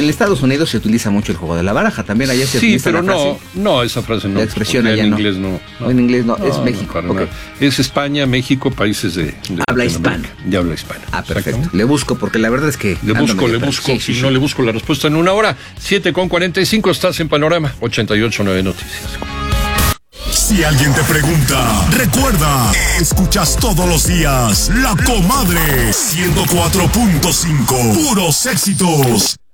en Estados Unidos se utiliza mucho el juego de la baraja, también allá se utiliza pero la frase. no, esa frase no. La expresión allá en no. Inglés no. En inglés no, es México. Para nada. Es España, México, países de habla hispana. De habla hispana. Perfecto. Le busco, porque la verdad es que... Le busco. Si no, le busco la respuesta en una hora. 7:45, estás en Panorama 88.9 Noticias. Si alguien te pregunta, recuerda, escuchas todos los días La Comadre 104.5, puros éxitos.